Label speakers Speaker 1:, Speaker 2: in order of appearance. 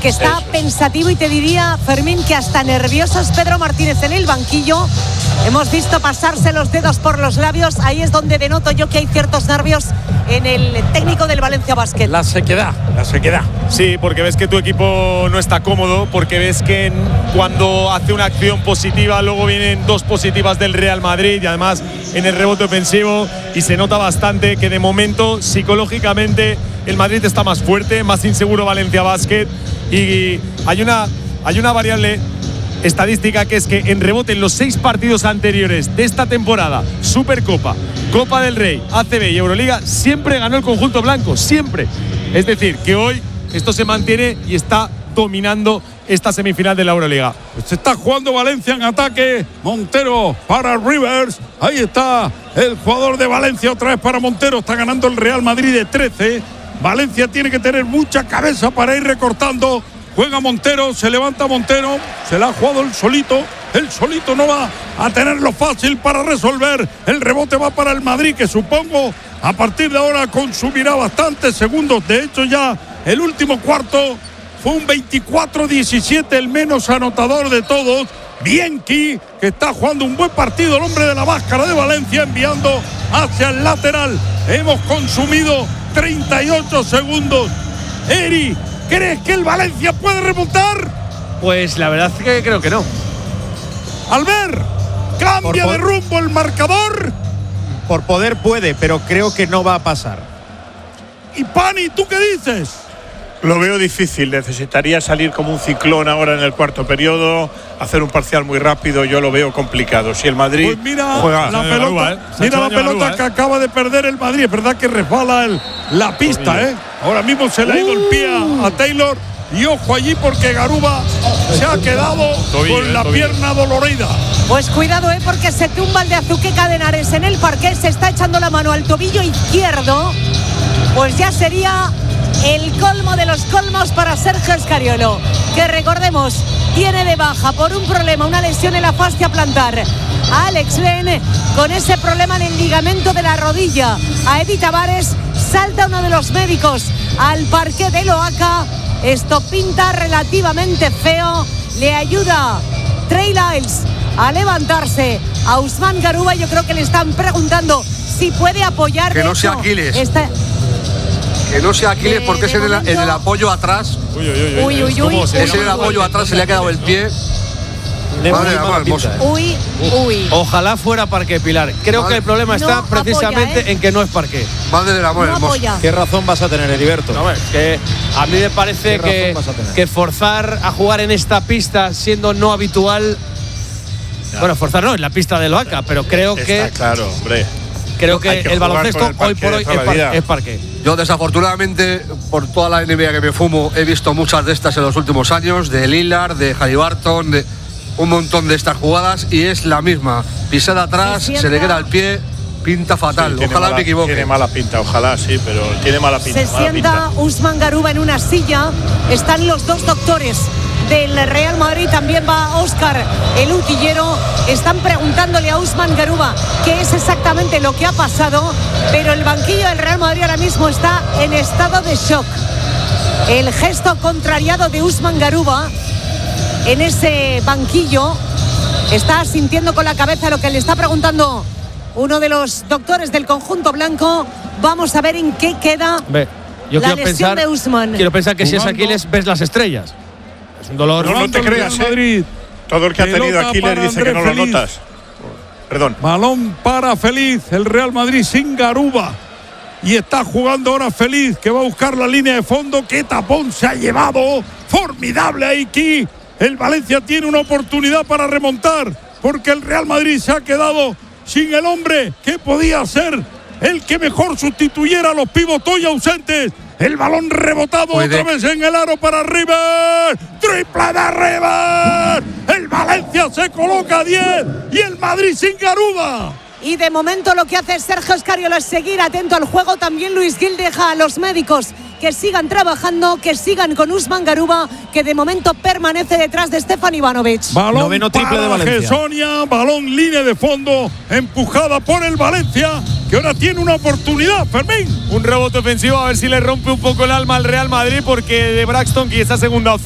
Speaker 1: que está pensativo, y te diría, Fermín, que hasta nervioso es Pedro Martínez en el banquillo. Hemos visto pasarse los dedos por los labios. Ahí es donde denoto yo que hay ciertos nervios en el técnico del Valencia Basket.
Speaker 2: La sequedad.
Speaker 3: Sí, porque ves que tu equipo no está cómodo, porque ves que cuando hace una acción positiva, luego vienen dos positivas del Real Madrid y además en el rebote ofensivo, y se nota bastante que de momento psicológicamente el Madrid está más fuerte, más inseguro Valencia Basket, y hay una variable estadística que es que en rebote en los 6 partidos anteriores de esta temporada, Supercopa, Copa del Rey, ACB y Euroliga, siempre ganó el conjunto blanco, siempre. Es decir, que hoy esto se mantiene y está dominando esta semifinal de la Euroliga.
Speaker 2: Se está jugando Valencia en ataque. Montero para Rivers. Ahí está el jugador de Valencia otra vez para Montero. Está ganando el Real Madrid de 13. Valencia tiene que tener mucha cabeza para ir recortando. Juega Montero, se levanta Montero. Se la ha jugado el solito. El solito no va a tenerlo fácil para resolver. El rebote va para el Madrid, que supongo a partir de ahora consumirá bastantes segundos. De hecho, ya el último cuarto fue un 24-17, el menos anotador de todos. Bianchi, que está jugando un buen partido, el hombre de la máscara de Valencia, enviando hacia el lateral. Hemos consumido 38 segundos. Eri, ¿crees que el Valencia puede remontar?
Speaker 4: Pues la verdad es que creo que no.
Speaker 2: Albert, cambia de rumbo el marcador.
Speaker 5: Por poder puede, pero creo que no va a pasar.
Speaker 2: Y Pani, ¿tú qué dices?
Speaker 6: Lo veo difícil, necesitaría salir como un ciclón ahora en el cuarto periodo, hacer un parcial muy rápido, yo lo veo complicado. Si el Madrid
Speaker 2: pues mira
Speaker 6: juega
Speaker 2: la pelota, mira la pelota que acaba de perder el Madrid, es verdad que resbala la pista, Ahora mismo se le ha ido el pie a Taylor, y ojo allí porque Garuba se ha quedado con la pierna dolorida.
Speaker 1: Pues cuidado, porque se tumba el de Azuque Cadenares en el parquet, se está echando la mano al tobillo izquierdo. Pues ya sería el colmo de los colmos para Sergio Escariolo, que recordemos, tiene de baja por un problema, una lesión en la fascia plantar a Alex Len, con ese problema en el ligamento de la rodilla. A Edi Tavares, salta uno de los médicos al parquet de Loaca. Esto pinta relativamente feo. Le ayuda Trey Lyles a levantarse a Usman Garuba. Yo creo que le están preguntando si puede apoyar.
Speaker 7: Que no sea Aquiles. Que no sea Aquiles, porque es en el apoyo atrás.
Speaker 1: Uy.
Speaker 7: Es en el apoyo atrás, se le ha quedado el pie.
Speaker 1: Uy.
Speaker 4: Ojalá fuera parqué, Pilar. Creo que el problema está precisamente en que no es parqué.
Speaker 7: Madre del amor hermoso.
Speaker 5: ¿Qué razón vas a tener, Heriberto?
Speaker 4: No, que a mí me parece que forzar a jugar en esta pista siendo no habitual. Bueno, forzar no, en la pista de Loaca, pero creo que.
Speaker 6: Está claro, hombre.
Speaker 4: Creo que el baloncesto hoy por hoy es parqué.
Speaker 7: Yo, desafortunadamente, por toda la NBA que me fumo, he visto muchas de estas en los últimos años, de Lillard, de Haliburton, de un montón de estas jugadas, y es la misma. Pisada atrás, se le queda el pie, pinta fatal.
Speaker 6: Sí,
Speaker 7: ojalá me equivoque.
Speaker 6: Tiene mala pinta, ojalá sí, pero tiene mala pinta.
Speaker 1: Se sienta Usman Garuba en una silla. Están los dos doctores del Real Madrid, también va Óscar, el utillero. Están preguntándole a Usman Garuba qué es exactamente lo que ha pasado, pero el banquillo del Real Madrid ahora mismo está en estado de shock. El gesto contrariado de Usman Garuba en ese banquillo, está sintiendo con la cabeza lo que le está preguntando uno de los doctores del conjunto blanco. Vamos a ver en qué queda la lesión de Usman.
Speaker 4: Quiero pensar que si es Aquiles, ves las estrellas. Es un dolor.
Speaker 6: No te creas, todo el que ha tenido Aquiles dice que no lo notas. Perdón.
Speaker 2: Balón para Feliz, el Real Madrid sin Garuba. Y está jugando ahora Feliz, que va a buscar la línea de fondo. ¡Qué tapón se ha llevado! ¡Formidable aquí! El Valencia tiene una oportunidad para remontar, porque el Real Madrid se ha quedado sin el hombre que podía ser el que mejor sustituyera a los pivots hoy ausentes. El balón rebotado otra vez en el aro para Rivers. ¡Triple de Rivers! El Valencia se coloca a 10 y el Madrid sin Garuba.
Speaker 1: Y de momento lo que hace Sergio Escariolo es seguir atento al juego. También Luis Gil deja a los médicos que sigan trabajando, que sigan con Usman Garuba, que de momento permanece detrás de Stefan Ivanovic.
Speaker 2: Balón
Speaker 5: noveno triple de Valencia.
Speaker 2: Sonia, balón línea de fondo, empujada por el Valencia, que ahora tiene una oportunidad, Fermín.
Speaker 3: Un rebote ofensivo, a ver si le rompe un poco el alma al Real Madrid, porque de Braxton, que esa segunda opción